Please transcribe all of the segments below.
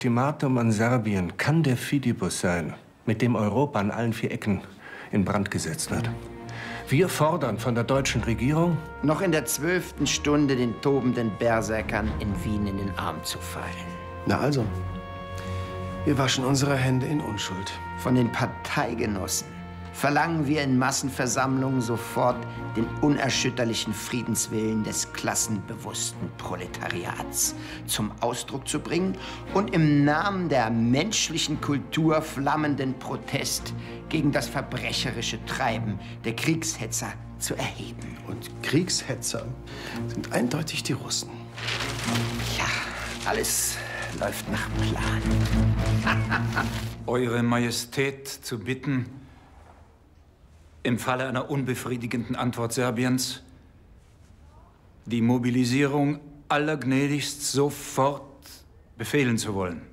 Ultimatum an Serbien kann der Fidibus sein, mit dem Europa an allen 4 Ecken in Brand gesetzt wird. Wir fordern von der deutschen Regierung, noch in der 12. Stunde den tobenden Berserkern in Wien in den Arm zu fallen. Na also, wir waschen unsere Hände in Unschuld. Von den Parteigenossen verlangen wir in Massenversammlungen sofort den unerschütterlichen Friedenswillen des klassenbewussten Proletariats zum Ausdruck zu bringen und im Namen der menschlichen Kultur flammenden Protest gegen das verbrecherische Treiben der Kriegshetzer zu erheben. Und Kriegshetzer sind eindeutig die Russen. Ja, alles läuft nach Plan. Eure Majestät zu bitten, im Falle einer unbefriedigenden Antwort Serbiens die Mobilisierung allergnädigst sofort befehlen zu wollen.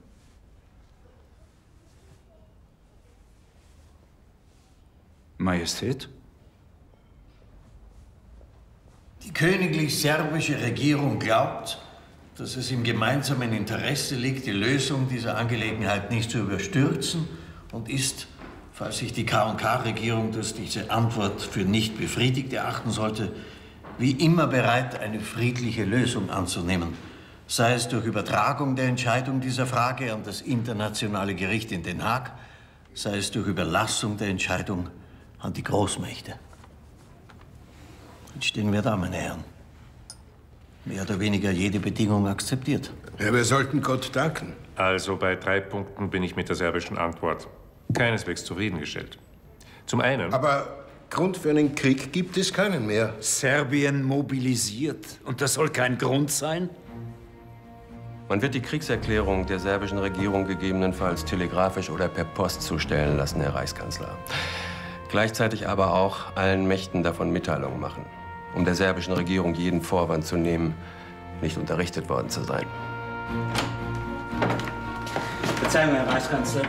Majestät? Die königlich-serbische Regierung glaubt, dass es im gemeinsamen Interesse liegt, die Lösung dieser Angelegenheit nicht zu überstürzen und ist, falls sich die K&K-Regierung durch diese Antwort für nicht befriedigt erachten sollte, wie immer bereit, eine friedliche Lösung anzunehmen. Sei es durch Übertragung der Entscheidung dieser Frage an das internationale Gericht in Den Haag, sei es durch Überlassung der Entscheidung an die Großmächte. Jetzt stehen wir da, meine Herren. Mehr oder weniger jede Bedingung akzeptiert. Ja, wir sollten Gott danken. Also bei 3 Punkten bin ich mit der serbischen Antwort keineswegs zufriedengestellt. Zum einen... Aber Grund für einen Krieg gibt es keinen mehr. Serbien mobilisiert. Und das soll kein Grund sein? Man wird die Kriegserklärung der serbischen Regierung gegebenenfalls telegrafisch oder per Post zustellen lassen, Herr Reichskanzler. Gleichzeitig aber auch allen Mächten davon Mitteilungen machen, um der serbischen Regierung jeden Vorwand zu nehmen, nicht unterrichtet worden zu sein. Verzeihung, Herr Reichskanzler.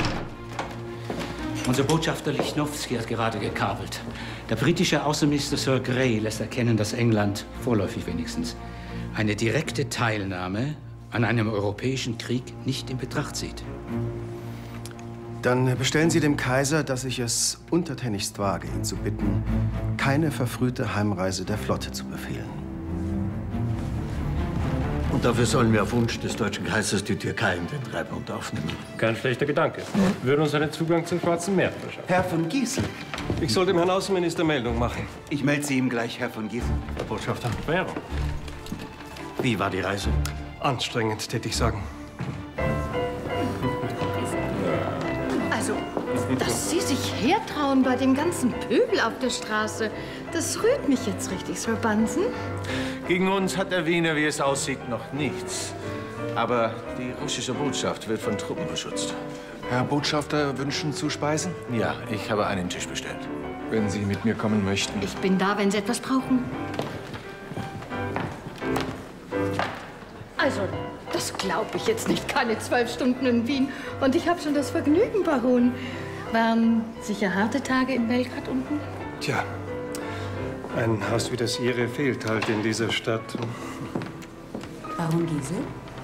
Unser Botschafter Lichnowsky hat gerade gekabelt. Der britische Außenminister Sir Grey lässt erkennen, dass England, vorläufig wenigstens, eine direkte Teilnahme an einem europäischen Krieg nicht in Betracht zieht. Dann bestellen Sie dem Kaiser, dass ich es untertänigst wage, ihn zu bitten, keine verfrühte Heimreise der Flotte zu befehlen. Und dafür sollen wir auf Wunsch des deutschen Kaisers die Türkei in den Treibhund aufnehmen. Kein schlechter Gedanke. Würde uns einen Zugang zum Schwarzen Meer verschaffen. Herr von Giesel. Ich soll dem Herrn Außenminister Meldung machen. Ich melde Sie ihm gleich, Herr von Giesel. Herr Botschafter, Ja. wie war die Reise? Anstrengend, täte ich sagen. Also, dass Sie sich hertrauen bei dem ganzen Pöbel auf der Straße, das rührt mich jetzt richtig, Sir Bunsen. Gegen uns hat der Wiener, wie es aussieht, noch nichts. Aber die russische Botschaft wird von Truppen beschützt. Herr Botschafter, wünschen Zuspeisen? Ja, ich habe einen Tisch bestellt. Wenn Sie mit mir kommen möchten. Ich bin da, wenn Sie etwas brauchen. Also, das glaube ich jetzt nicht. Keine 12 Stunden in Wien. Und ich habe schon das Vergnügen, Baron. Waren sicher harte Tage in Belgrad unten? Tja, ein Haus wie das Ihre fehlt halt in dieser Stadt. Baron Giesel?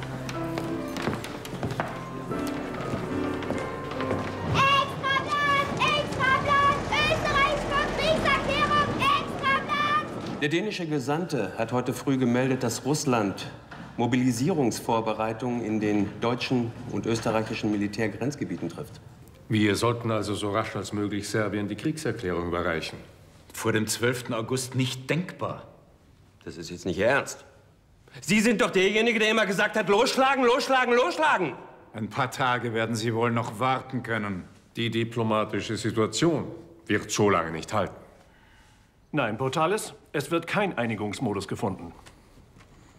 Der dänische Gesandte hat heute früh gemeldet, dass Russland Mobilisierungsvorbereitungen in den deutschen und österreichischen Militärgrenzgebieten trifft. Wir sollten also so rasch als möglich Serbien die Kriegserklärung überreichen. Vor dem 12. August nicht denkbar. Das ist jetzt nicht Ihr Ernst. Sie sind doch derjenige, der immer gesagt hat, losschlagen, losschlagen, losschlagen. Ein paar Tage werden Sie wohl noch warten können. Die diplomatische Situation wird so lange nicht halten. Nein, Brutales, es wird kein Einigungsmodus gefunden.